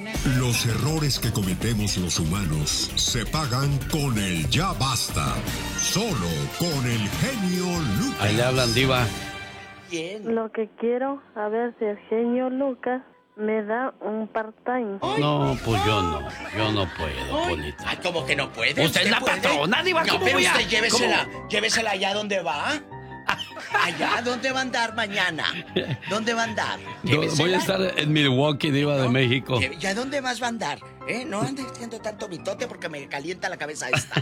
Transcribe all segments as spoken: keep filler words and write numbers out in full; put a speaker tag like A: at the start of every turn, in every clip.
A: Los errores que cometemos los humanos se pagan con el ya basta. Solo con el genio Lucas.
B: Ahí le hablan, Diva.
C: Bien. Lo que quiero, a ver si el genio Lucas me da un part-time.
B: No, pues yo no. Yo no puedo, Polita.
D: Ay, ¿cómo que no puede?
B: Usted es la
D: puede?
B: patrona, Diva.
D: No,
B: ¿Cómo
D: pero
B: voy a...?
D: usted llévesela,
B: ¿Cómo?
D: llévesela allá donde va. Allá, ¿dónde va a andar mañana? ¿Dónde va a andar? Llévesela.
B: Voy a estar en Milwaukee, Diva de México.
D: ¿Ya dónde más va a andar? ¿Eh? No ande haciendo tanto mitote porque me calienta la cabeza esta.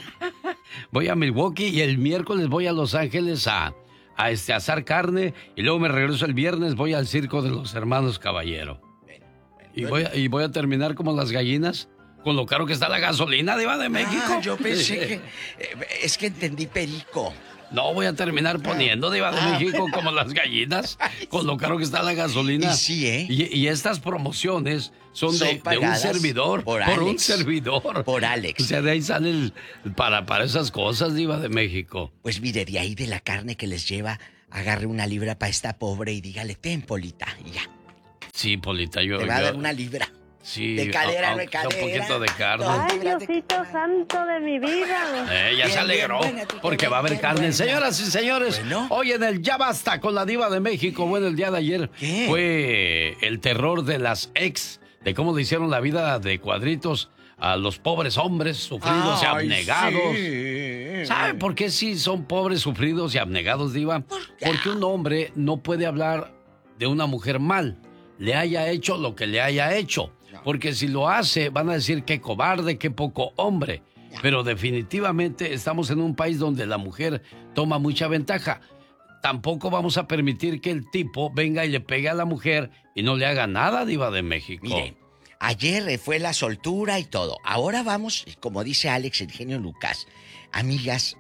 B: Voy a Milwaukee y el miércoles voy a Los Ángeles a, a, este, a asar carne y luego me regreso el viernes, voy al circo de los hermanos Caballero. Bueno, bueno, y, voy a, y voy a terminar como las gallinas con lo caro que está la gasolina, Diva de México.
D: Ah, yo pensé que... Eh, es que entendí perico.
B: No, voy a terminar poniendo, Diva de
D: Ah.
B: México, como las gallinas, con lo caro que está la gasolina.
D: Y sí, ¿eh?
B: Y, y estas promociones son,
D: Son
B: de, de un
D: pagadas
B: servidor,
D: por
B: por, un
D: Alex.
B: servidor.
D: Por Alex.
B: O sea, de ahí sale el, para, para esas cosas, Diva de México.
D: Pues mire, de ahí de la carne que les lleva, agarre una libra para esta pobre y dígale, ten, Polita, y ya.
B: Sí, Polita, yo...
D: Te va a
B: yo-
D: dar una libra.
B: Sí,
D: De cadera,
B: a-
D: no de
B: aunque sea un
D: cadera.
B: poquito de carne.
C: Ay, Diosito santo de mi vida.
B: Eh, ya
D: Bien,
B: se alegró
D: bien, buena, tú
B: porque
D: también,
B: va a haber
D: bien
B: carne.
D: buena.
B: Señoras y señores,
D: Bueno.
B: hoy en el Ya Basta con la Diva de México, bueno, el día de ayer
D: ¿Qué?
B: fue el terror de las ex, de cómo le hicieron la vida de cuadritos a los pobres hombres sufridos y
D: Ay,
B: abnegados.
D: sí.
B: ¿Sabe por qué sí son pobres, sufridos y abnegados, Diva?
D: qué?
B: Porque un hombre no puede hablar de una mujer mal, le haya hecho lo que le haya hecho. Porque si lo hace, van a decir qué cobarde, qué poco hombre. Pero definitivamente estamos en un país donde la mujer toma mucha ventaja. Tampoco vamos a permitir que el tipo venga y le pegue a la mujer y no le haga nada, Diva de México.
D: Mire, ayer fue la soltura y todo. Ahora vamos, como dice Alex, el genio Lucas. Amigas,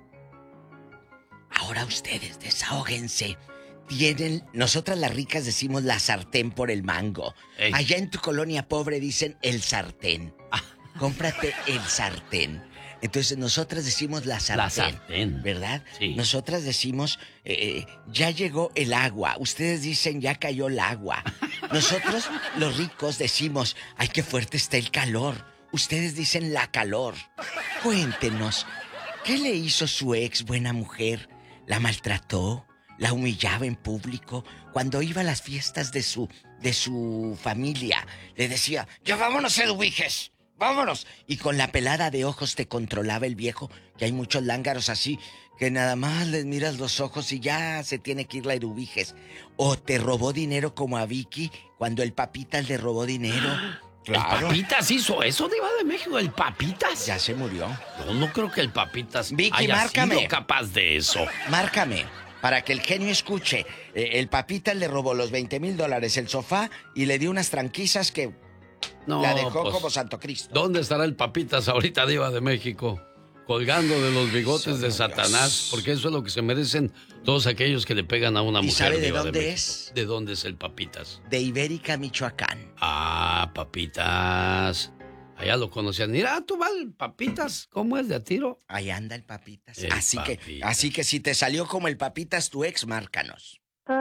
D: ahora ustedes desahóguense. Tienen, nosotras las ricas decimos la sartén por el mango.
B: Ey.
D: Allá en tu colonia pobre dicen el sartén. Cómprate el sartén. Entonces nosotras decimos la sartén.
B: La sartén.
D: ¿Verdad?
B: Sí.
D: Nosotras decimos, eh, ya llegó el agua. Ustedes dicen, ya cayó el agua. Nosotros, los ricos, decimos, ay, qué fuerte está el calor. Ustedes dicen la calor. Cuéntenos, ¿qué le hizo su ex, buena mujer? ¿La maltrató? ¿La humillaba en público? Cuando iba a las fiestas de su, de su familia, le decía, ya vámonos, Eduviges, vámonos. Y con la pelada de ojos te controlaba el viejo, que hay muchos lángaros así, que nada más les miras los ojos y ya se tiene que ir la Eduviges. O te robó dinero como a Vicky, cuando el Papitas le robó dinero. Claro.
B: ¿El Papitas hizo eso, Diva de México? ¿El Papitas?
D: Ya se murió.
B: Yo no creo que el Papitas
D: Vicky,
B: haya
D: márcame.
B: sido capaz de eso.
D: Márcame, para que el genio escuche. Eh, el Papitas le robó los veinte mil dólares el sofá y le dio unas tranquisas que
B: No,
D: la dejó
B: pues,
D: como Santo Cristo.
B: ¿dónde estará el Papitas ahorita, Diva de México? Colgando de los bigotes de Satanás, porque eso es lo que se merecen todos aquellos que le pegan a una
D: ¿Y
B: mujer.
D: sabe de
B: Diva
D: dónde
B: México.
D: es?
B: ¿De dónde es el Papitas?
D: De Ibérica, Michoacán.
B: Ah, Papitas. Allá lo conocían. Mira, tú val, Papitas, ¿cómo es de a tiro?
D: Ahí anda el Papitas.
B: El
D: así
B: Papitas.
D: que, así que si te salió como el Papitas tu ex, márcanos.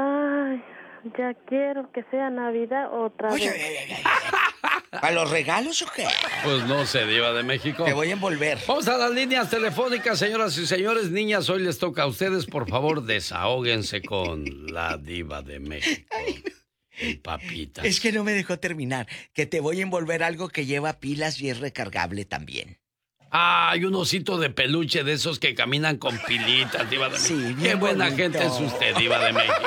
C: Ay, ya quiero que sea Navidad otra
D: Oye,
C: vez.
D: oye, oye, oye. ¿A los regalos o qué?
B: Pues no sé, Diva de México.
D: Te voy a envolver.
B: Vamos a las líneas telefónicas, señoras y señores. Niñas, hoy les toca a ustedes. Por favor, desahóguense con la Diva de México. El Papitas.
D: Es que no me dejó terminar. Que te voy a envolver algo que lleva pilas y es recargable también.
B: Ah, hay un osito de peluche de esos que caminan con pilitas, Diva de México.
D: Sí, bien
B: Qué buena
D: bonito.
B: gente es usted, Diva de México.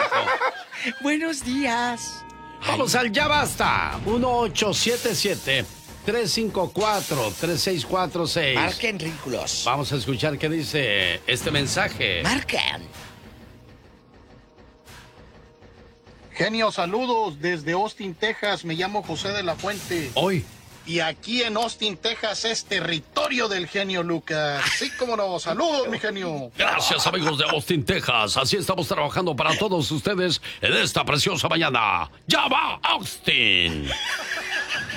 D: Buenos días.
B: Vamos al Ya Basta. uno ocho siete siete, tres cinco cuatro, tres seis cuatro seis.
D: Marquen, ridículos.
B: Vamos a escuchar qué dice este mensaje.
D: Marquen.
E: Genio, saludos desde Austin, Texas. Me llamo José de la Fuente.
B: Hoy.
E: Y aquí en Austin, Texas, es territorio del genio Lucas. Sí, cómo no. Saludos, mi genio.
B: Gracias, amigos de Austin, Texas. Así estamos trabajando para todos ustedes en esta preciosa mañana. ¡Ya va, Austin!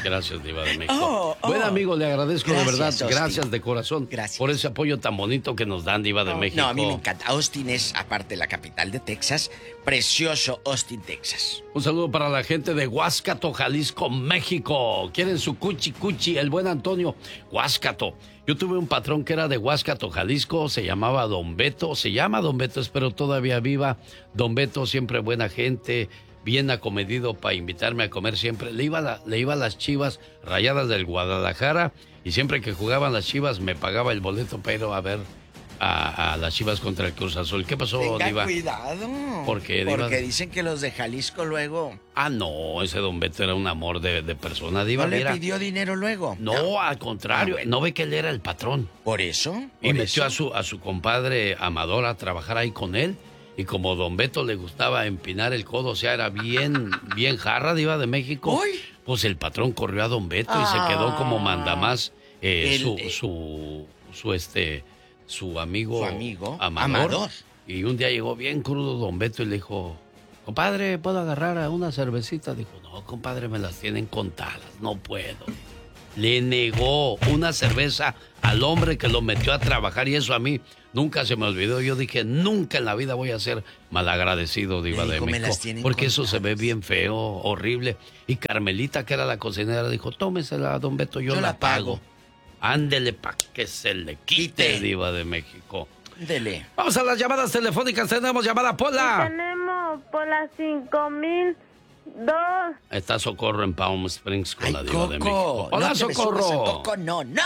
B: Gracias, Diva de México.
D: Oh, oh.
B: Buen amigo, le agradezco
D: Gracias,
B: de verdad.
D: Austin.
B: Gracias de corazón.
D: Gracias.
B: Por ese apoyo tan bonito que nos dan, Diva de
D: Oh,
B: México.
D: No, a mí me encanta. Austin es, aparte, la capital de Texas. Precioso Austin, Texas.
B: Un saludo para la gente de Huáscato, Jalisco, México. Quieren su cuchi cuchi, el buen Antonio. Huáscato. Yo tuve un patrón que era de Huáscato, Jalisco. Se llamaba Don Beto. Se llama Don Beto, espero todavía viva. Don Beto, siempre buena gente. Bien acomedido para invitarme a comer siempre. Le iba, a la, le iba a las Chivas Rayadas del Guadalajara y siempre que jugaban las Chivas me pagaba el boleto para ir a ver a, a las Chivas contra el Cruz Azul. ¿Qué pasó,
D: Tenga
B: Diva?
D: cuidado.
B: ¿Por qué, Diva?
D: Porque dicen que los de Jalisco luego...
B: Ah, no, ese Don Beto era un amor de, de persona, Diva.
D: ¿No le
B: mira.
D: pidió dinero luego?
B: No,
D: No.
B: al contrario.
D: Ah, bueno.
B: No ve que él era el patrón.
D: ¿Por eso?
B: Y
D: ¿Por
B: metió
D: eso?
B: a su, a su compadre Amador a trabajar ahí con él. Y como Don Beto le gustaba empinar el codo, o sea, era bien, bien jarra, Diva de México.
D: ¡Uy!
B: Pues el patrón corrió a Don Beto y
D: Ah.
B: se quedó como mandamás eh,
D: El,
B: su,
D: eh,
B: su, su, este, su amigo,
D: Su amigo,
B: Amador.
D: Amador.
B: Y un día llegó bien crudo Don Beto y le dijo, compadre, ¿puedo agarrar a una cervecita? Dijo, no, compadre, me las tienen contadas, no puedo. Le negó una cerveza al hombre que lo metió a trabajar y eso a mí nunca se me olvidó. Yo dije, nunca en la vida voy a ser malagradecido, Diva
D: Le
B: de
D: dijo, "Me
B: México",
D: las tienen
B: porque eso se ve
D: contadas.
B: bien feo, horrible. Y Carmelita, que era la cocinera, dijo, tómesela, don Beto, yo,
D: Yo
B: la
D: la pago.
B: pago. Ándele pa' que se le quite,
D: Quite.
B: Diva de México.
D: Dele.
B: Vamos a las llamadas telefónicas. Tenemos llamada Pola.
C: Tenemos por las cinco mil dos.
B: Está Socorro en Palm Springs con
D: Ay,
B: la Diva de
D: Coco.
B: México. Hola,
D: no te me
B: Socorro.
D: subas a Coco, no, no.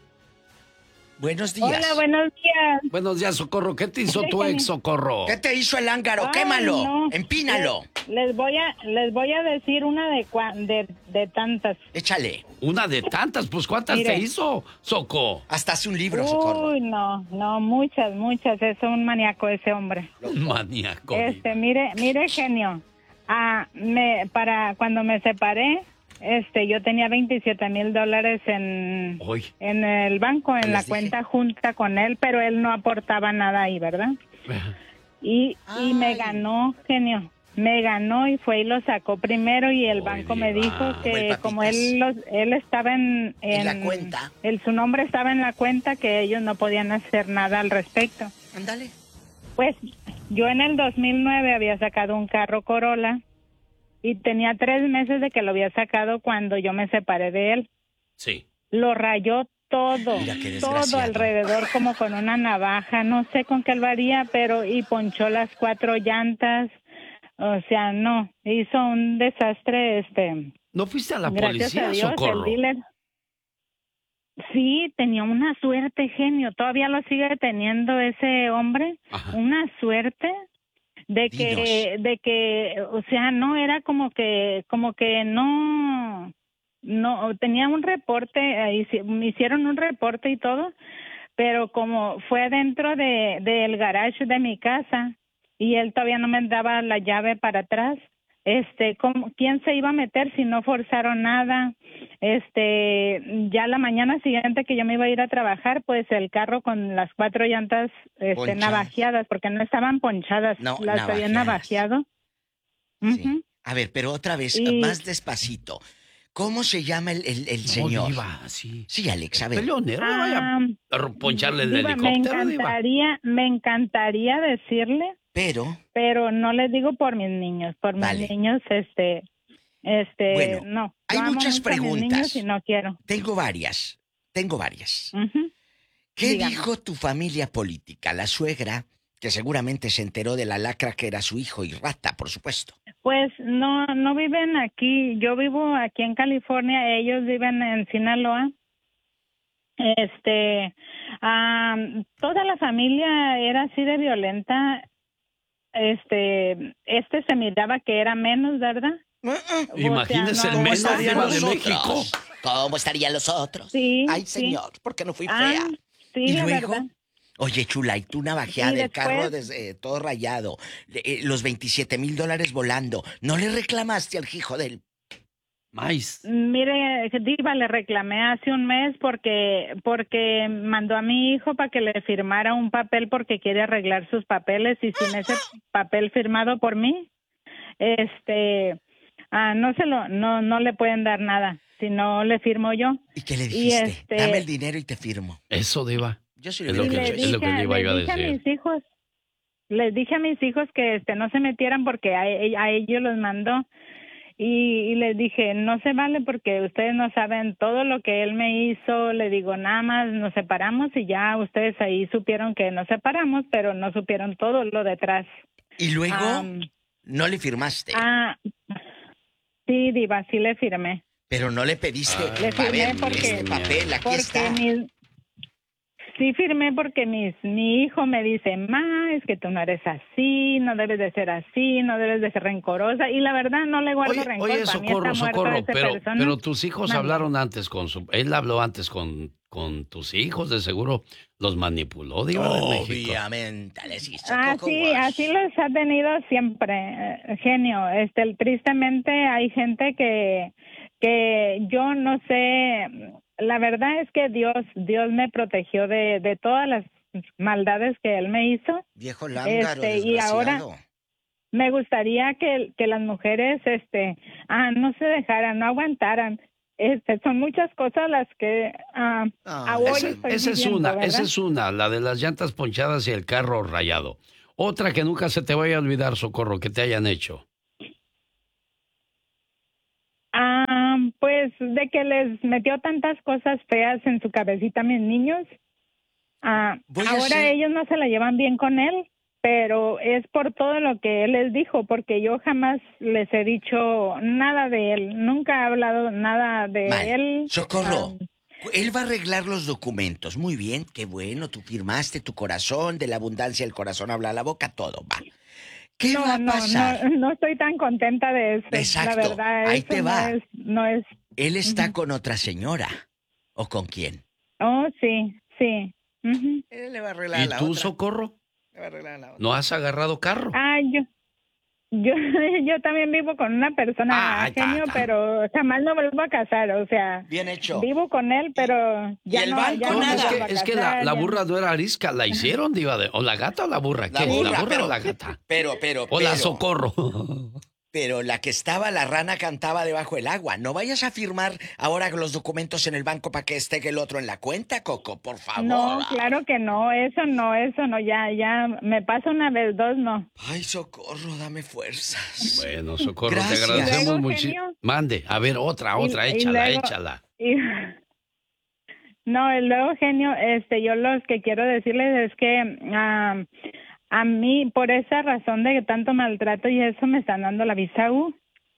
D: Buenos días.
F: Hola, buenos días.
B: Buenos días, Socorro. ¿Qué te hizo tu ex, Socorro?
D: ¿Qué te hizo el ángaro?
F: Ay,
D: Quémalo.
F: no.
D: Empínalo.
F: Les, les voy a les voy a decir una de cua- de, de tantas.
D: Échale.
B: Una de tantas, pues ¿cuántas
F: Mire.
B: te hizo, Soco?
D: Hasta hace un libro, Socorro.
F: Uy, no, no, muchas, muchas. Es un maníaco ese hombre.
B: Un maníaco.
F: Este, mire, mire, genio. Ah, me, para cuando me separé, este, yo tenía veintisiete mil dólares en,
B: Uy.
F: en el banco, en
D: Les
F: la
D: dije.
F: cuenta junta con él, pero él no aportaba nada ahí, ¿verdad? Y, y me
D: Ay.
F: ganó, genio. Me ganó y fue y lo sacó primero y el
B: Uy,
F: banco me
B: diva.
F: dijo
D: Como el
F: que
D: Papitas.
F: como él los, él estaba en,
D: En la cuenta.
F: él, su nombre estaba en la cuenta, que ellos no podían hacer nada al respecto.
D: Ándale.
F: Pues yo en el dos mil nueve había sacado un carro Corolla y tenía tres meses de que lo había sacado cuando yo me separé de él.
B: Sí.
F: Lo rayó todo,
D: Mira qué
F: todo
D: desgraciado.
F: alrededor como con una navaja, no sé con qué lo haría, pero y ponchó las cuatro llantas, o sea, no, hizo un desastre, este,
B: ¿No fuiste a la
F: gracias
B: policía,
F: a Dios,
B: Socorro?
F: el dealer. Sí, tenía una suerte, genio, todavía lo sigue teniendo ese hombre,
B: Ajá.
F: una suerte de que,
D: Dinos.
F: de que, o sea, no era como que, como que no, no, tenía un reporte, eh, hici- me hicieron un reporte y todo, pero como fue dentro de, del garage de mi casa y él todavía no me daba la llave para atrás, este, ¿cómo, quién se iba a meter si no forzaron nada? Este, ya la mañana siguiente que yo me iba a ir a trabajar, pues el carro con las cuatro llantas, este,
D: Ponchadas.
F: navajeadas, porque no estaban ponchadas,
D: No,
F: las habían
D: navajeadas.
F: navajeado.
D: Sí.
F: Ujú.
D: A ver, pero otra vez,
F: Y-
D: más despacito. ¿Cómo se llama el, el, el
B: No,
D: señor?
B: Diva, sí.
D: Sí, Alex, a ver.
B: Peleonero, no vaya
F: Ah,
B: a poncharle el
F: Diva, me
B: helicóptero, Diva.
F: encantaría, me encantaría decirle,
D: Pero,
F: pero no les digo por mis niños, por mis
D: Vale.
F: niños, este, este,
D: Bueno,
F: no.
D: hay
F: Yo amo
D: muchas
F: mucho a mis
D: preguntas.
F: niños y no quiero.
D: tengo varias. Tengo varias.
F: Ujú.
D: ¿Qué
F: Dígame.
D: dijo tu familia política? La suegra, que seguramente se enteró de la lacra que era su hijo y rata, por supuesto.
F: Pues no, no viven aquí. Yo vivo aquí en California. Ellos viven en Sinaloa. Este, am, toda la familia era así de violenta. Este, este se miraba que era menos, ¿verdad?
D: Uh-uh.
B: Imagínese
F: no,
B: el
F: ¿cómo
B: menos,
F: estarían
B: Diva de
F: los
B: México.
D: ¿Cómo estarían los otros?
F: Sí,
D: Ay,
F: sí.
D: señor, ¿por qué no fui
F: Ah,
D: fea?
F: sí,
D: ¿Y
F: la
D: luego?
F: verdad.
D: Oye, chula, y tú navajeada
F: Y
D: del
F: después-
D: carro desde, eh, todo rayado, le- eh, los veintisiete mil dólares volando. ¿No le reclamaste al hijo del...?
B: Mais.
F: Mire, Diva, le reclamé hace un mes porque porque mandó a mi hijo para que le firmara un papel porque quiere arreglar sus papeles y sin ese papel firmado por mí, este, ah, no se lo, no, no le pueden dar nada si no le firmo yo.
D: ¿Y qué le dijiste?
F: Y este,
D: Dame el dinero y te firmo.
B: Eso, diva.
D: Yo soy
B: Es lo que, es lo que le iba yo a
F: les dije a
B: decir.
F: mis hijos, les dije a mis hijos que este no se metieran porque a, a ellos los mandó. Y, y les dije, no se vale porque ustedes no saben todo lo que él me hizo. Le digo, nada más nos separamos y ya ustedes ahí supieron que nos separamos, pero no supieron todo lo detrás.
D: ¿Y luego
F: Um,
D: no le firmaste?
F: Ah, sí, diva, sí le firmé.
D: Pero no le pediste,
B: Ah.
F: Le
D: a
F: firmé
D: ver,
F: porque-
D: este papel, aquí
F: Porque
D: está.
F: mis, sí firmé porque mis, mi hijo me dice, ma, es que tú no eres así, no debes de ser así, no debes de ser rencorosa. Y la verdad no le guardo
B: Oye,
F: rencor.
B: oye,
F: Para mí
B: Socorro,
F: está muerta
B: Socorro,
F: esa
B: pero,
F: persona.
B: pero tus hijos
F: Mande.
B: hablaron antes con su... Él habló antes con, con tus hijos, de seguro los manipuló, diva de México.
D: Obviamente, les hizo
F: Ah,
D: coco
F: sí,
D: wash.
F: así los ha tenido siempre, eh, genio. Este, tristemente hay gente que, que yo no sé, la verdad es que Dios, Dios me protegió de, de todas las maldades que él me hizo.
D: Viejo lángaro,
F: Este, y ahora-
D: desgraciado.
F: Me gustaría que, que las mujeres, este, ah, no se dejaran, no aguantaran. Este, son muchas cosas las que ah,
D: Ah,
F: ahora
B: Esa,
F: estoy
B: esa es
F: viviendo,
B: una,
F: ¿verdad?
B: esa es una, la de las llantas ponchadas y el carro rayado. Otra que nunca se te vaya a olvidar, Socorro, que te hayan hecho.
F: Ah, pues de que les metió tantas cosas feas en su cabecita a mis niños. Ah,
D: Voy a
F: ahora
D: hacer-
F: ellos no se la llevan bien con él, pero es por todo lo que él les dijo, porque yo jamás les he dicho nada de él, nunca he hablado nada de
D: Mal.
F: él.
D: Socorro,
F: Ah,
D: él va a arreglar los documentos. Muy bien, qué bueno, tú firmaste tu corazón, de la abundancia el corazón habla la boca, todo va. ¿Qué
F: no,
D: va a
F: no,
D: pasar?
F: no, no estoy tan contenta de eso.
D: Exacto,
F: La verdad,
D: ahí
F: eso
D: te
F: no
D: va.
F: es, no es.
D: ¿Él está
F: Ujú.
D: con otra señora? ¿O con quién?
F: Oh, sí, sí. Ujú.
D: Él le va a arreglar
B: ¿Y tú, Socorro?
D: Le va a arreglar la otra.
B: ¿No has agarrado carro?
F: Ah, yo, yo, yo también vivo con una persona,
B: Ah, ta,
F: genio,
B: ta.
F: pero jamás me vuelvo a casar, o sea,
D: Bien hecho.
F: vivo con él, pero ya
D: el
F: no,
D: banco
F: ya no
B: No,
F: me
B: es
D: nada.
F: vuelvo
B: que,
F: a
B: es que la,
F: casar,
B: la
F: ya
B: burra
F: no.
B: no era arisca, la hicieron, diva de... ¿O la gata o la burra?
D: La
B: ¿Qué?
D: burra,
B: ¿La burra
D: pero-
B: o la gata?
D: Pero, pero,
B: ¿O la
D: pero-
B: Socorro?
D: Pero la que estaba, la rana cantaba debajo del agua. No vayas a firmar ahora los documentos en el banco para que esté el otro en la cuenta, Coco, por favor.
F: No, claro que no, eso no, eso no, ya, ya, me pasa una vez, dos no.
D: Ay, Socorro, dame fuerzas.
B: Bueno, Socorro,
D: Gracias.
B: te agradecemos
F: Luego,
B: muchísimo.
F: genio.
B: Mande, a ver, otra,
F: Y-
B: otra,
F: y
B: échala,
F: luego-
B: échala.
F: Y- no, y luego, genio, este, yo lo que quiero decirles es que ah, a mí, por esa razón de que tanto maltrato y eso, me están dando la visa U.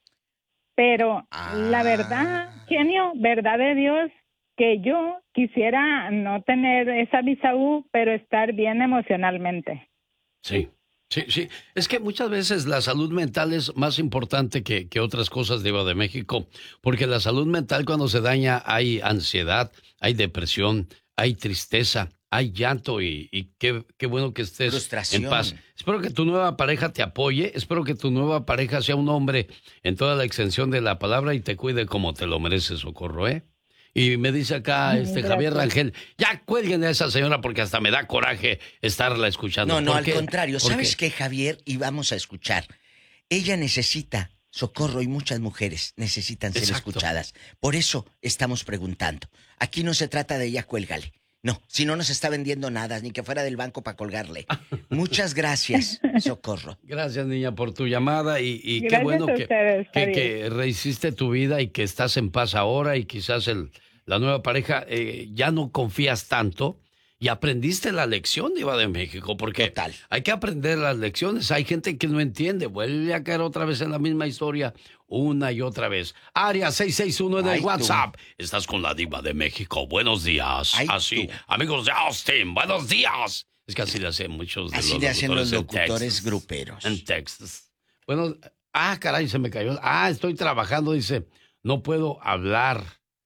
F: Pero
D: Ah.
F: la verdad, genio, verdad de Dios, que yo quisiera no tener esa visa U, pero estar bien emocionalmente.
B: Sí, sí, sí. Es que muchas veces la salud mental es más importante que, que otras cosas, Diva de México, porque la salud mental cuando se daña hay ansiedad, hay depresión, hay tristeza, hay llanto y, y qué, qué bueno que estés
D: Frustración.
B: en paz. Espero que tu nueva pareja te apoye, espero que tu nueva pareja sea un hombre en toda la extensión de la palabra y te cuide como te lo mereces, Socorro, ¿eh? Y me dice acá
F: Ay,
B: este
F: gracias.
B: Javier Rangel, ya cuelguen a esa señora porque hasta me da coraje estarla escuchando.
D: No, no,
B: ¿Por
D: al
B: qué?
D: contrario.
B: ¿Por
D: ¿Sabes
B: qué?
D: qué, Javier? Y vamos a escuchar. Ella necesita Socorro y muchas mujeres necesitan ser
B: Exacto.
D: escuchadas. Por eso estamos preguntando. Aquí no se trata de ella, cuélgale. No, si no nos está vendiendo nada, ni que fuera del banco para colgarle. Muchas gracias, Socorro.
B: Gracias, niña, por tu llamada y, y qué
F: Gracias
B: bueno
F: a
B: que,
F: ustedes,
B: que,
F: está
B: que rehiciste tu vida y que estás en paz ahora y quizás el, la nueva pareja eh, ya no confías tanto y aprendiste la lección, Diva de México, porque
D: Total.
B: hay que aprender las lecciones. Hay gente que no entiende, vuelve a caer otra vez en la misma historia una y otra vez. Área seis seis uno en
D: Ay,
B: el
D: tú.
B: WhatsApp. Estás con la Diva de México. Buenos días.
D: Ay,
B: así,
D: tú.
B: amigos de Austin, buenos días. Es que así le hacen muchos de
D: Así
B: los
D: le hacen los
B: en
D: locutores
B: Texas.
D: gruperos.
B: En Texas. Bueno, ah, caray, se me cayó. Ah, estoy trabajando, dice, no puedo hablar.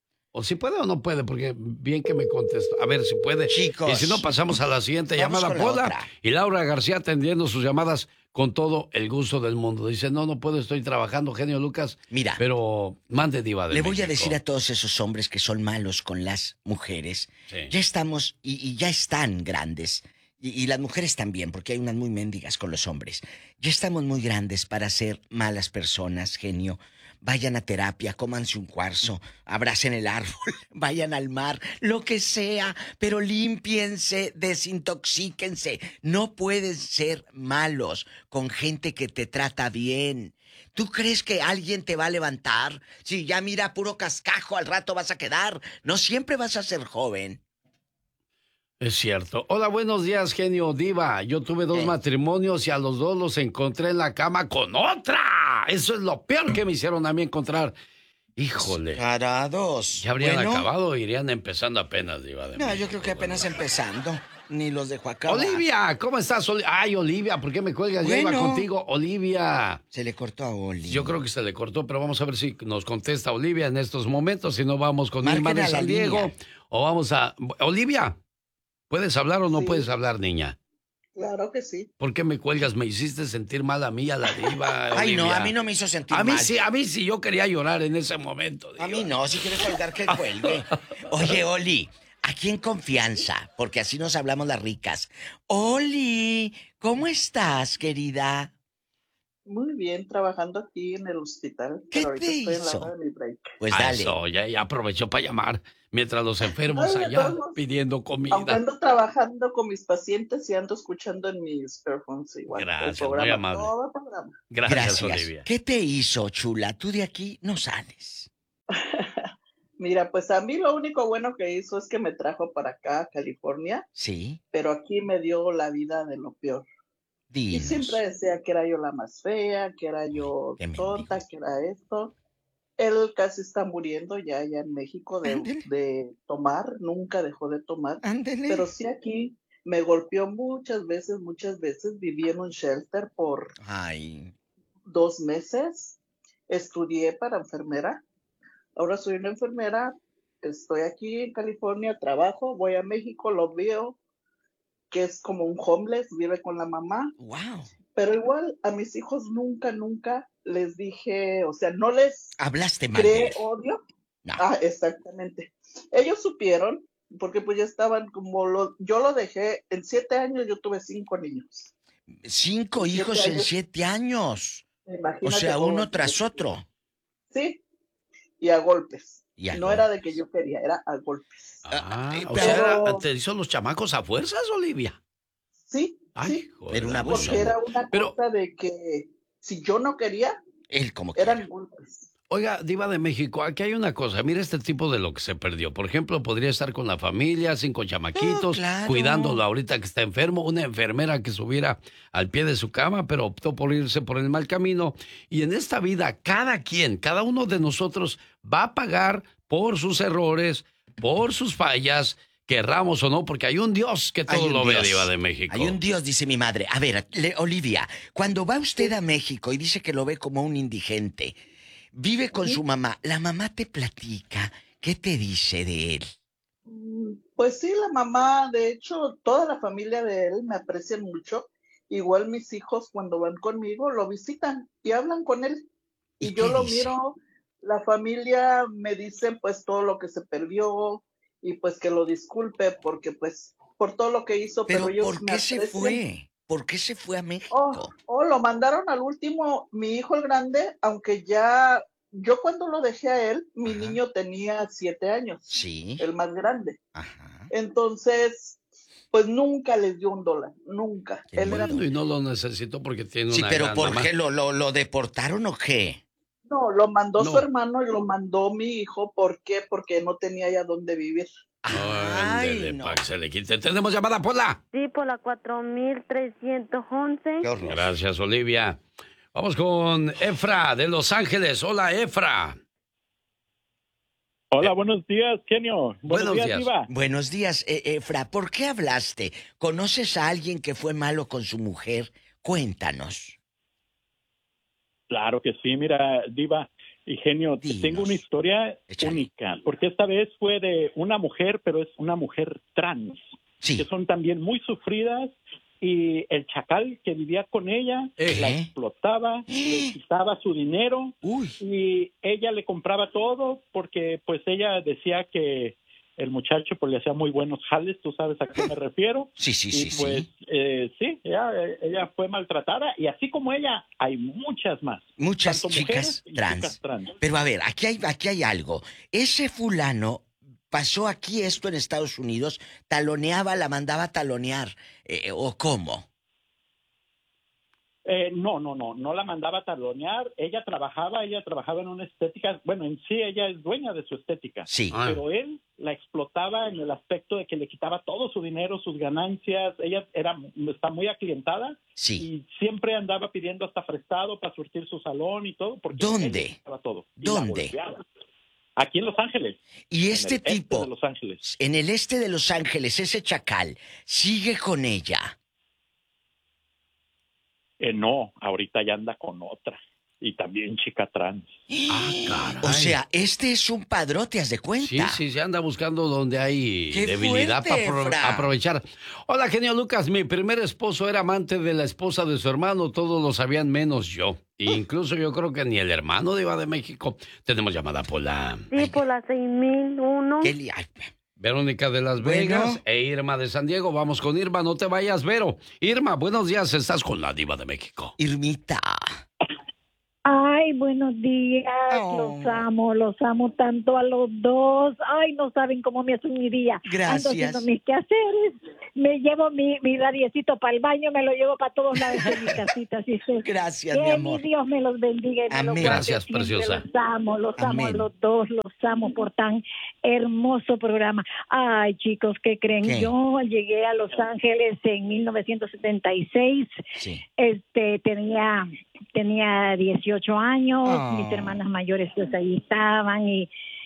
B: O si puede o no puede, porque bien que me contestó. A ver si puede.
D: Chicos.
B: Y si no, pasamos a la siguiente
D: Vamos
B: llamada.
D: con la
B: Pola.
D: otra.
B: Y Laura García atendiendo sus llamadas con todo el gusto del mundo. Dice, no, no puedo, estoy trabajando, genio Lucas.
D: Mira.
B: Pero mande, Diva de
D: Le voy a
B: México.
D: decir a todos esos hombres que son malos con las mujeres.
B: Sí.
D: Ya estamos y, y ya están grandes. Y, y las mujeres también, porque hay unas muy mendigas con los hombres. Ya estamos muy grandes para ser malas personas, genio. vayan a terapia, cómanse un cuarzo, abracen el árbol, vayan al mar, lo que sea, pero límpiense, desintoxíquense. No pueden ser malos con gente que te trata bien. ¿Tú crees que alguien te va a levantar? Si ya mira, puro cascajo, al rato vas a quedar. No siempre vas a ser joven.
B: Es cierto. Hola, buenos días, genio Diva. Yo tuve dos eh. matrimonios y a los dos los encontré en la cama con otra. Eso es lo peor que me hicieron a mí encontrar. Híjole.
D: Parados.
B: Ya habrían
D: bueno,
B: acabado o irían empezando apenas, Diva. De
D: no,
B: México.
D: Yo creo que apenas empezando. Ni los dejo acá.
B: Olivia, ¿cómo estás? Ay, Olivia, ¿por qué me cuelgas? Bueno, ya iba contigo, Olivia.
D: Se le cortó a Oli.
B: Yo creo que se le cortó, pero vamos a ver si nos contesta Olivia en estos momentos. Si no, vamos con Irma de San Diego. Línea. O vamos a... Olivia, ¿puedes hablar o no sí. puedes hablar, niña?
G: Claro que sí.
B: ¿Por qué me cuelgas? Me hiciste sentir mal a mí, a la Diva.
D: Ay,
B: Olivia.
D: no, a mí no me hizo sentir
B: a
D: mal.
B: A mí sí, a mí sí, yo quería llorar en ese momento.
D: Diva. A mí no, si quieres colgar, que cuelgue. Oye, Oli... Aquí en confianza, porque así nos hablamos las ricas. Oli, ¿cómo estás, querida?
G: Muy bien, trabajando aquí en el hospital.
D: ¿Qué
G: pero ahorita
D: te
G: estoy
D: hizo?
G: En la hora de mi break.
D: Pues
B: ah,
D: dale.
B: Eso, ya, ya aprovechó para llamar mientras los enfermos Ay, allá todos, pidiendo comida.
G: Aunque ando trabajando con mis pacientes y ando escuchando en mis earphones igual.
B: Gracias,
G: programa,
B: muy amable.
G: Todo programa.
B: Gracias,
D: Gracias,
B: Olivia.
D: ¿Qué te hizo, chula? Tú de aquí no sales.
G: Mira, pues a mí lo único bueno que hizo es que me trajo para acá, a California.
D: Sí.
G: Pero aquí me dio la vida de lo peor.
D: Dinos.
G: Y siempre decía que era yo la más fea, que era yo Ay, tonta, que era esto. Él casi está muriendo ya allá en México de, de tomar, nunca dejó de tomar.
D: Ándele.
G: Pero sí aquí me golpeó muchas veces, muchas veces. Viví en un shelter por
D: Ay.
G: dos meses. Estudié para enfermera. Ahora soy una enfermera, estoy aquí en California, trabajo, voy a México, lo veo, que es como un homeless, vive con la mamá.
D: Wow.
G: Pero igual a mis hijos nunca, nunca les dije, o sea, no les
D: hablaste mal
G: creé odio.
D: No.
G: Ah, exactamente. Ellos supieron, porque pues ya estaban como, lo, yo lo dejé, en siete años yo tuve cinco niños.
D: Cinco hijos siete en siete años.
G: Imagínate,
D: o sea, uno tras otro.
G: Sí. Y a golpes.
D: Y a
G: no
D: golpes.
G: era de que yo quería, era a golpes.
B: Ah, o
G: pero...
B: sea, ¿te hizo los chamacos a fuerzas, Olivia?
G: Sí,
B: Ay,
G: sí.
B: Joder,
D: era una
G: porque era una
B: pero...
G: cosa de que si yo no quería,
D: él como
G: eran
D: quiera.
G: golpes.
B: Oiga, Diva de México, aquí hay una cosa. Mira este tipo de lo que se perdió. Por ejemplo, podría estar con la familia, cinco chamaquitos, oh, claro. cuidándolo ahorita que está enfermo. Una enfermera que subiera al pie de su cama, pero optó por irse por el mal camino. Y en esta vida, cada quien, cada uno de nosotros va a pagar por sus errores, por sus fallas, querramos o no, porque hay un Dios que todo lo ve, Diva de México.
D: Hay un Dios, dice mi madre. A ver, le, Olivia, cuando va usted a México y dice que lo ve como un indigente... Vive con ¿Sí? su mamá. ¿La mamá te platica? ¿Qué te dice de él?
G: Pues sí, la mamá, de hecho, toda la familia de él me aprecian mucho. Igual mis hijos cuando van conmigo lo visitan y hablan con él. Y, ¿Y yo lo dice? Miro, la familia me dice pues todo lo que se perdió y pues que lo disculpe porque pues por todo lo que hizo.
D: Pero,
G: pero ellos
D: ¿por qué
G: me
D: se fue? ¿Por qué se fue a México?
G: Oh, oh, lo mandaron al último, mi hijo el grande, aunque ya, yo cuando lo dejé a él, mi Ajá. niño tenía siete años.
D: Sí.
G: El más grande.
D: Ajá.
G: Entonces, pues nunca les dio un dólar, nunca.
B: Qué él bueno, era... y no lo necesitó porque tiene
D: sí,
B: una
D: Sí, pero
B: gran
D: ¿por
B: mamá.
D: qué? ¿Lo, lo, ¿Lo deportaron o qué?
G: No, lo mandó
B: no.
G: su hermano y lo mandó mi hijo. ¿Por qué? Porque no tenía ya dónde vivir.
B: Ay, no. Se le quite. ¿Tenemos llamada, Pola?
C: Sí, por la cuatro mil trescientos once.
B: Gracias, Olivia. Vamos con Efra de Los Ángeles. Hola, Efra.
H: Hola, buenos días, Genio.
B: Buenos, buenos días,
D: días. Buenos días, eh, Efra. ¿Por qué hablaste? ¿Conoces a alguien que fue malo con su mujer? Cuéntanos.
H: Claro que sí, mira, Diva y Genio, Dinos. Tengo una historia Échale. única, porque esta vez fue de una mujer, pero es una mujer trans,
D: sí.
H: que son también muy sufridas, y el chacal que vivía con ella
D: ¿Eh?
H: la explotaba, ¿Eh? le quitaba su dinero,
D: Uy.
H: y ella le compraba todo, porque pues ella decía que el muchacho pues le hacía muy buenos jales, tú sabes a qué me refiero.
D: Sí, sí,
H: y
D: sí,
H: pues,
D: sí.
H: Eh, sí, ella, ella fue maltratada y así como ella, hay muchas más.
D: Muchas chicas trans.
H: chicas trans.
D: Pero a ver, aquí hay, aquí hay algo. Ese fulano pasó aquí esto en Estados Unidos, taloneaba, la mandaba a talonear, eh, ¿o cómo?
H: Eh, no, no, no, no la mandaba a talonear. Ella trabajaba, ella trabajaba en una estética. Bueno, en sí ella es dueña de su estética.
D: Sí.
H: Pero él la explotaba en el aspecto de que le quitaba todo su dinero, sus ganancias. Ella era, está muy aclientada.
D: Sí.
H: Y siempre andaba pidiendo hasta prestado para surtir su salón y todo. Porque
D: ¿Dónde?
H: Todo,
D: ¿Dónde?
H: Aquí en Los Ángeles.
D: Y este
H: en el
D: tipo,
H: este de Los Ángeles.
D: en el este de Los Ángeles, ese chacal, ¿sigue con ella?
H: Eh, no, ahorita ya anda con otra. Y también chica trans.
B: Ah, caray.
D: O sea, este es un padrote, ¿haz de cuenta?
B: Sí, sí, se anda buscando donde hay
D: ¡Qué
B: debilidad
D: fuerte,
B: para apro-
D: Fra!
B: aprovechar. Hola, genio Lucas, mi primer esposo era amante de la esposa de su hermano, todos lo sabían menos yo. E incluso yo creo que ni el hermano de Iba de México. Tenemos llamada por la...
C: Sí, por la seis mil uno.
D: ¿Qué li- ay,
B: Verónica de Las
D: Bueno.
B: Vegas e Irma de San Diego. Vamos con Irma, no te vayas, Vero. Irma, buenos días, estás con la Diva de México.
D: Irmita.
I: Ay, buenos días,
D: Oh.
I: los amo, los amo tanto a los dos. Ay, no saben cómo me hace mi día.
D: Gracias.
I: Ando haciendo mis quehaceres, me llevo mi, mi radiecito para el baño, me lo llevo para todos lados de mi casita. Así que,
D: Gracias,
I: que
D: mi amor.
I: Dios me los bendiga y me
D: Amén.
I: los guarde
B: Gracias,
I: siempre.
B: preciosa.
I: Los amo, los amo a
D: Amén.
I: los dos, los amo por tan hermoso programa. Ay, chicos, ¿qué creen?
D: ¿Qué?
I: Yo llegué a Los Ángeles en mil novecientos setenta y seis.
D: Sí.
I: Este, tenía, tenía dieciocho años,
D: Oh.
I: mis hermanas mayores pues ahí estaban y,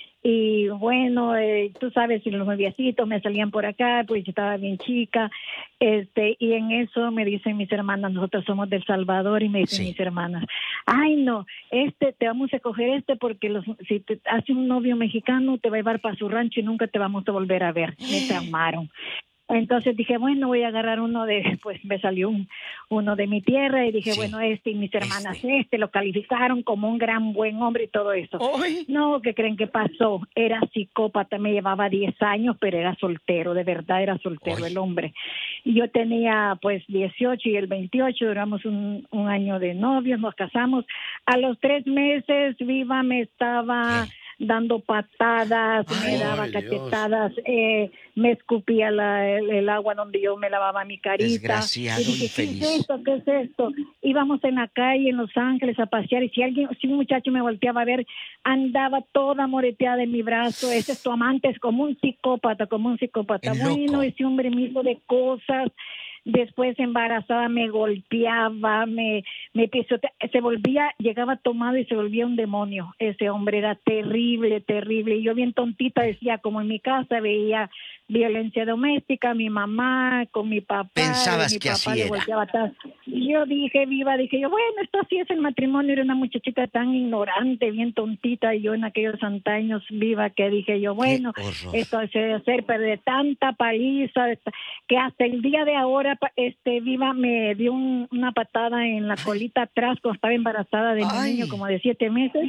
I: y bueno, eh, tú sabes, si los noviecitos me salían por acá, pues yo estaba bien chica, este, y en eso me dicen mis hermanas, nosotros somos del Salvador, y me dicen
D: Sí.
I: mis hermanas, ay no, este, te vamos a coger este porque los, si te hace un novio mexicano te va a llevar para su rancho y nunca te vamos a volver a ver, me traumaron. Entonces dije, bueno, voy a agarrar uno de, pues me salió un, uno de mi tierra y dije,
D: Sí.
I: bueno, este y mis hermanas,
D: Este.
I: este. lo calificaron como un gran buen hombre y todo eso.
D: Ay.
I: No, ¿qué creen que pasó? Era psicópata, me llevaba diez años, pero era soltero, de verdad era soltero
D: Ay.
I: el hombre. Y yo tenía pues dieciocho y el veintiocho, duramos un, un año de novios, nos casamos. A los tres meses, Viva me estaba...
D: ¿Qué?
I: dando patadas,
D: Ay,
I: me daba
B: Dios.
I: cachetadas, eh, me escupía la, el, el agua donde yo me lavaba mi carita.
D: Desgraciado,
I: Y dije,
D: infeliz.
I: ¿qué es esto? ¿Qué es esto? Íbamos en la calle en Los Ángeles a pasear y si alguien, si un muchacho me volteaba a ver, andaba toda moreteada en mi brazo. Ese es tu amante, es como un psicópata, como un psicópata.
D: El loco.
I: Bueno, ese hombre me hizo de cosas. Después embarazada me golpeaba, me, me pisoteaba, se volvía, llegaba tomado y se volvía un demonio. Ese hombre era terrible, terrible. Y yo bien tontita decía, como en mi casa veía violencia doméstica, mi mamá con mi papá.
D: Pensabas
I: mi
D: que
I: papá
D: así
I: le
D: era.
I: volteaba atrás. Y yo dije, Viva, dije yo, bueno, esto sí es el matrimonio. Era una muchachita tan ignorante, bien tontita. Y yo en aquellos antaños, Viva, que dije yo, bueno,
D: horror.
I: esto se debe hacer, pero de tanta paliza, de ta- que hasta el día de ahora, pa- este Viva me dio un- una patada en la colita atrás cuando estaba embarazada de mi
D: Ay.
I: niño, como de siete meses,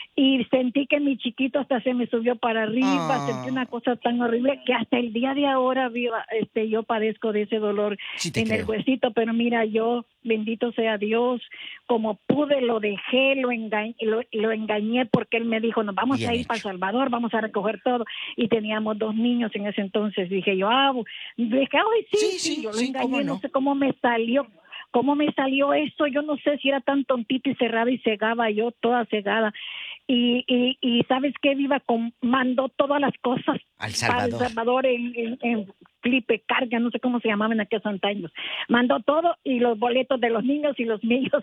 I: y sentí que mi chiquito hasta se me subió para arriba,
D: Ah.
I: sentí una cosa tan horrible que hasta el día de ahora, Viva, este yo padezco de ese dolor
D: Sí te
I: en el
D: creo.
I: huesito, pero mira, yo, bendito sea Dios, como pude lo dejé, lo engañé, lo, lo engañé porque él me dijo, nos vamos
D: Bien
I: a ir
D: hecho.
I: para El Salvador, vamos a recoger todo, y teníamos dos niños en ese entonces, dije yo, ah, dije, ay, sí,
D: Sí,
I: sí,
D: sí,
I: yo lo
D: sí,
I: engañé,
D: cómo no.
I: no sé cómo me salió, cómo me salió eso, yo no sé si era tan tontita y cerrada y cegaba yo, toda cegada, y, y, y ¿sabes qué, Viva? Con, mandó todas las cosas
D: Al
I: para El
D: Salvador.
I: Salvador en, en, en clipe, carga, no sé cómo se llamaban en aquellos años. Mandó todo y los boletos de los niños y los míos.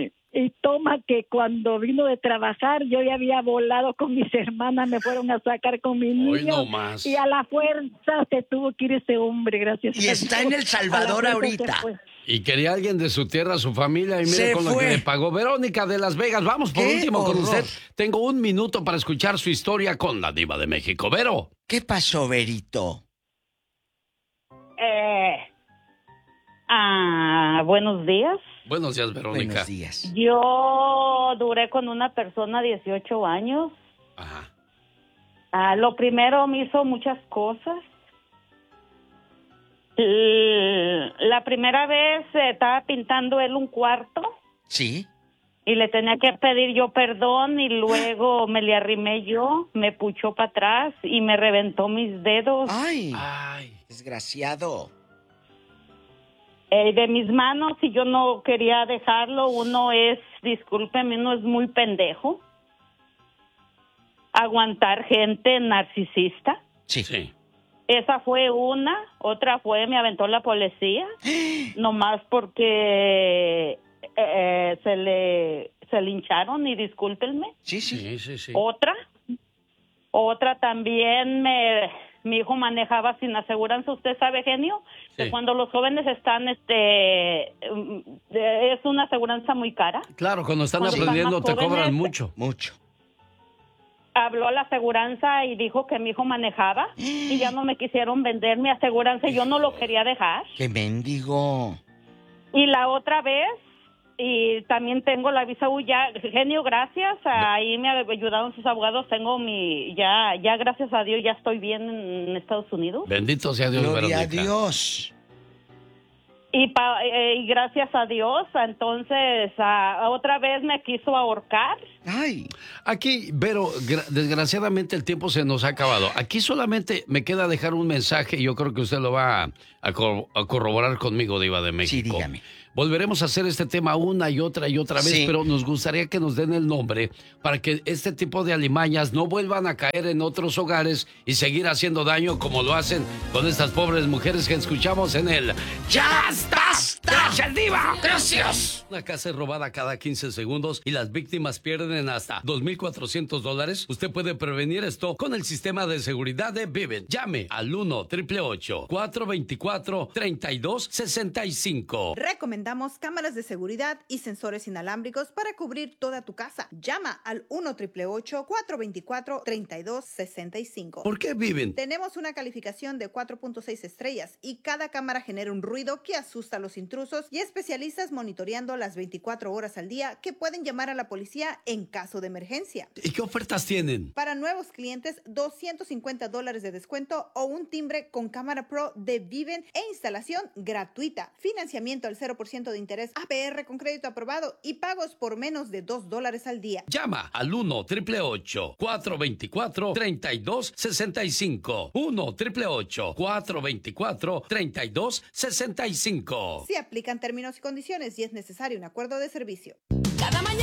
I: Y toma que cuando vino de trabajar, yo ya había volado con mis hermanas, me fueron a sacar con mis
B: Hoy
I: niños.
B: no más.
I: Y a la fuerza se tuvo que ir ese hombre, gracias
D: Y
I: a
D: está
I: Dios.
D: en El Salvador
I: A la fuerza
D: ahorita.
I: se fue.
B: Y quería alguien de su tierra, su familia, y mire
D: Se
B: con lo
D: fue.
B: que le pagó. Verónica de Las Vegas, vamos por
D: ¡Qué
B: último con
D: horror!
B: usted. Tengo un minuto para escuchar su historia con la Diva de México. Vero.
D: ¿Qué pasó, Verito?
J: Eh, ah, buenos días.
B: Buenos días, Verónica.
D: Buenos días.
J: Yo duré con una persona dieciocho años.
B: Ajá.
J: Ah, lo primero, me hizo muchas cosas. La primera vez eh, estaba pintando él un cuarto.
D: Sí.
J: Y le tenía que pedir yo perdón y luego me le arrimé yo, me puchó para atrás y me reventó mis dedos.
D: ¡Ay! ¡Ay! Desgraciado.
J: Eh, de mis manos, y yo no quería dejarlo. Uno es, discúlpeme, uno es muy pendejo. Aguantar gente narcisista.
D: Sí. Sí.
J: Esa fue una. Otra fue, me aventó la policía. Nomás porque... Eh, se le se lincharon y discúlpenme.
D: Sí, sí.
B: sí, sí, sí.
J: Otra, otra también me, mi hijo manejaba sin aseguranza. Usted sabe, genio, sí. que cuando los jóvenes están, este, es una aseguranza muy cara.
B: Claro, cuando están cuando aprendiendo están te jóvenes, cobran mucho,
D: mucho.
J: Habló a la aseguranza y dijo que mi hijo manejaba y ya no me quisieron vender mi aseguranza y yo no lo quería dejar.
D: ¡Qué mendigo!
J: Y la otra vez. Y también tengo la visa U ya, genio, gracias, ahí me ayudaron sus abogados, tengo mi, ya, ya gracias a Dios ya estoy bien en Estados Unidos.
B: Bendito sea Dios,
D: Gloria
B: Verónica.
D: a Dios.
J: Y, pa, eh, y gracias a Dios, entonces a, otra vez me quiso ahorcar.
D: Ay.
B: Aquí, Vero, desgraciadamente el tiempo se nos ha acabado. Aquí solamente me queda dejar un mensaje y yo creo que usted lo va a, a, cor a corroborar conmigo, Diva de México.
D: Sí, dígame.
B: Volveremos a hacer este tema una y otra y otra vez, sí. pero nos gustaría que nos den el nombre para que este tipo de alimañas no vuelvan a caer en otros hogares y seguir haciendo daño como lo hacen con estas pobres mujeres que escuchamos en el ¡Ya basta! ¡Gracias, Diva! ¡Gracias! Una casa es robada cada quince segundos y las víctimas pierden hasta dos mil cuatrocientos dólares. Usted puede prevenir esto con el sistema de seguridad de Vivint. Llame al uno, ocho ocho ocho, cuatro dos cuatro, tres dos seis cinco.
K: Recomendamos cámaras de seguridad y sensores inalámbricos para cubrir toda tu casa. Llama al uno, ocho ocho ocho, cuatro dos cuatro, tres dos seis cinco.
B: ¿Por qué Vivint?
K: Tenemos una calificación de cuatro punto seis estrellas y cada cámara genera un ruido que asusta a los intrusos y especialistas monitoreando las veinticuatro horas al día que pueden llamar a la policía en caso de emergencia.
B: ¿Y qué ofertas tienen?
K: Para nuevos clientes, doscientos cincuenta dólares de descuento o un timbre con cámara pro de Vivint e instalación gratuita. Financiamiento al cero por ciento de interés, A P R con crédito aprobado y pagos por menos de dos dólares al día.
B: Llama al uno, ocho ocho ocho, cuatro dos cuatro, tres dos seis cinco. uno, ocho ocho ocho, cuatro dos cuatro, tres dos seis cinco.
K: Se aplican términos y condiciones y es necesario un acuerdo de servicio.
L: Cada mañana